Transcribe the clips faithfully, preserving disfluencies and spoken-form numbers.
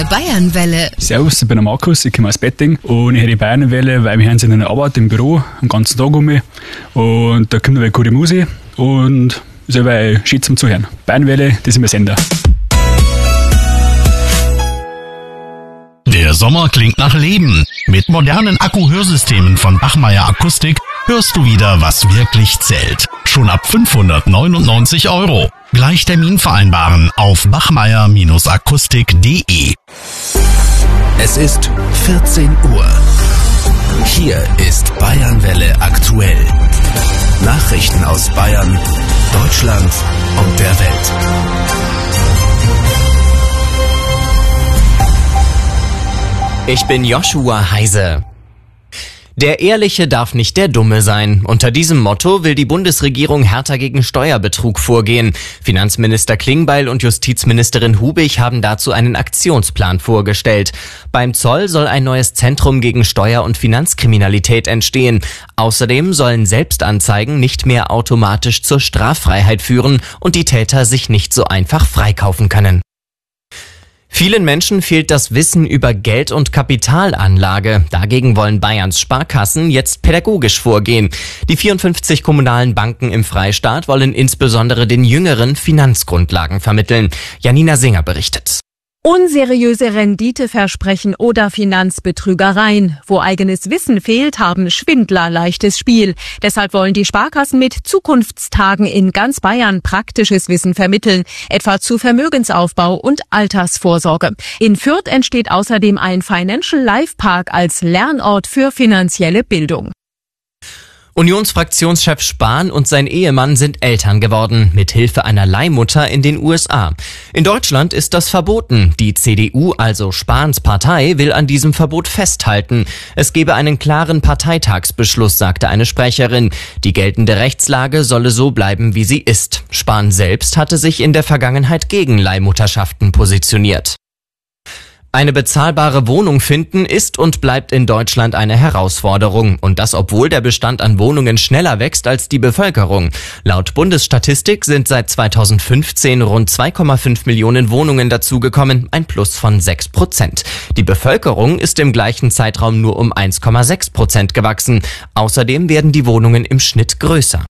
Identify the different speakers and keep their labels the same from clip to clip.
Speaker 1: Bayernwelle.
Speaker 2: Servus, ich bin der Markus, ich komme aus Betting und ich höre die Bayernwelle, weil wir hören sie in der Arbeit im Büro den ganzen Tag um mich und da kommt eine gute Musik und ist aber schön zum Zuhören. Bayernwelle, das ist mein Sender.
Speaker 3: Der Sommer klingt nach Leben. Mit modernen Akku-Hörsystemen von Bachmeier Akustik hörst du wieder, was wirklich zählt. Schon ab fünfhundertneunundneunzig Euro. Gleich Termin vereinbaren auf bachmeier Akustik punkt de.
Speaker 4: Es ist vierzehn Uhr. Hier ist Bayernwelle aktuell. Nachrichten aus Bayern, Deutschland und der Welt.
Speaker 5: Ich bin Joshua Heise. Der Ehrliche darf nicht der Dumme sein. Unter diesem Motto will die Bundesregierung härter gegen Steuerbetrug vorgehen. Finanzminister Klingbeil und Justizministerin Hubig haben dazu einen Aktionsplan vorgestellt. Beim Zoll soll ein neues Zentrum gegen Steuer- und Finanzkriminalität entstehen. Außerdem sollen Selbstanzeigen nicht mehr automatisch zur Straffreiheit führen und die Täter sich nicht so einfach freikaufen können. Vielen Menschen fehlt das Wissen über Geld- und Kapitalanlage. Dagegen wollen Bayerns Sparkassen jetzt pädagogisch vorgehen. Die vierundfünfzig kommunalen Banken im Freistaat wollen insbesondere den Jüngeren Finanzgrundlagen vermitteln. Janina Singer berichtet.
Speaker 6: Unseriöse Renditeversprechen oder Finanzbetrügereien. Wo eigenes Wissen fehlt, haben Schwindler leichtes Spiel. Deshalb wollen die Sparkassen mit Zukunftstagen in ganz Bayern praktisches Wissen vermitteln, etwa zu Vermögensaufbau und Altersvorsorge. In Fürth entsteht außerdem ein Financial Life Park als Lernort für finanzielle Bildung.
Speaker 5: Unionsfraktionschef Spahn und sein Ehemann sind Eltern geworden, mit Hilfe einer Leihmutter in den U S A. In Deutschland ist das verboten. Die C D U, also Spahns Partei, will an diesem Verbot festhalten. Es gebe einen klaren Parteitagsbeschluss, sagte eine Sprecherin. Die geltende Rechtslage solle so bleiben, wie sie ist. Spahn selbst hatte sich in der Vergangenheit gegen Leihmutterschaften positioniert. Eine bezahlbare Wohnung finden ist und bleibt in Deutschland eine Herausforderung. Und das, obwohl der Bestand an Wohnungen schneller wächst als die Bevölkerung. Laut Bundesstatistik sind seit zweitausendfünfzehn rund zwei Komma fünf Millionen Wohnungen dazugekommen, ein Plus von sechs Prozent. Die Bevölkerung ist im gleichen Zeitraum nur um eins Komma sechs Prozent gewachsen. Außerdem werden die Wohnungen im Schnitt größer.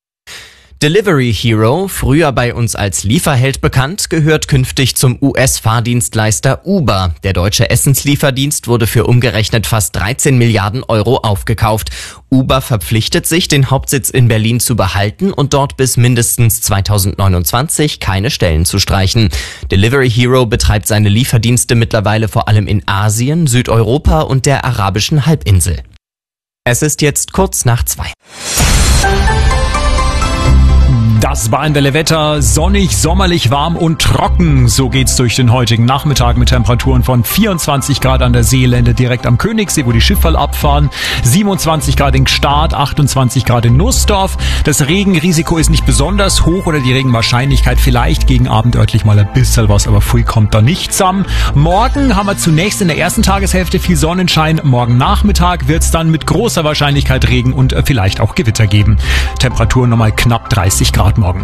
Speaker 5: Delivery Hero, früher bei uns als Lieferheld bekannt, gehört künftig zum U S-Fahrdienstleister Uber. Der deutsche Essenslieferdienst wurde für umgerechnet fast dreizehn Milliarden Euro aufgekauft. Uber verpflichtet sich, den Hauptsitz in Berlin zu behalten und dort bis mindestens zweitausendneunundzwanzig keine Stellen zu streichen. Delivery Hero betreibt seine Lieferdienste mittlerweile vor allem in Asien, Südeuropa und der arabischen Halbinsel. Es ist jetzt kurz nach zwei.
Speaker 7: Das Bayernwelle-Wetter, sonnig, sommerlich, warm und trocken. So geht's durch den heutigen Nachmittag mit Temperaturen von vierundzwanzig Grad an der Seelände direkt am Königssee, wo die Schifferl abfahren, siebenundzwanzig Grad in Gstaad, achtundzwanzig Grad in Nussdorf. Das Regenrisiko ist nicht besonders hoch oder die Regenwahrscheinlichkeit vielleicht gegen Abend örtlich mal ein bisschen was, aber früh kommt da nichts an. Morgen haben wir zunächst in der ersten Tageshälfte viel Sonnenschein. Morgen Nachmittag wird's dann mit großer Wahrscheinlichkeit Regen und vielleicht auch Gewitter geben. Temperaturen nochmal knapp dreißig Grad morgen.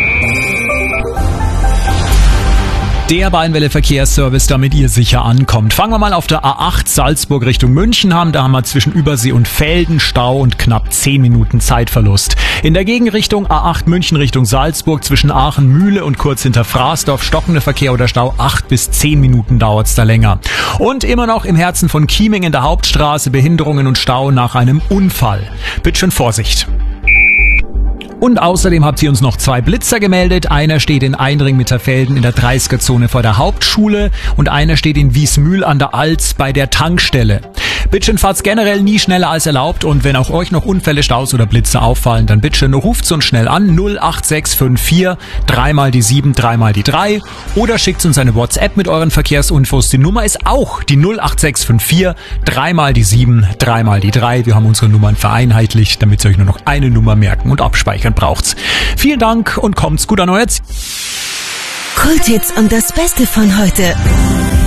Speaker 7: Der Bayernwelle-Verkehrsservice, damit ihr sicher ankommt. Fangen wir mal auf der A acht Salzburg Richtung München an. Da haben wir zwischen Übersee und Velden Stau und knapp zehn Minuten Zeitverlust. In der Gegenrichtung A acht München Richtung Salzburg zwischen Aachen Mühle und kurz hinter Fraßdorf stockender Verkehr oder Stau. acht bis zehn Minuten dauert's da länger. Und immer noch im Herzen von Chieming in der Hauptstraße Behinderungen und Stau nach einem Unfall. Bitte schön Vorsicht. Und außerdem habt ihr uns noch zwei Blitzer gemeldet. Einer steht in Eindring-Mitterfelden in der dreißiger-Zone vor der Hauptschule und einer steht in Wiesmühl an der Alz bei der Tankstelle. Bitteschön fahrt's generell nie schneller als erlaubt und wenn auch euch noch Unfälle, Staus oder Blitze auffallen, dann bitteschön ruft's uns schnell an null acht sechs fünf vier dreimal die sieben, dreimal die drei oder schickt uns eine WhatsApp mit euren Verkehrsinfos. Die Nummer ist auch die null acht sechs fünf vier dreimal die sieben, dreimal die drei. Wir haben unsere Nummern vereinheitlicht, damit ihr euch nur noch eine Nummer merken und abspeichern braucht's. Vielen Dank und kommt's gut an euer Ziel.
Speaker 1: Kulthits und das Beste von heute.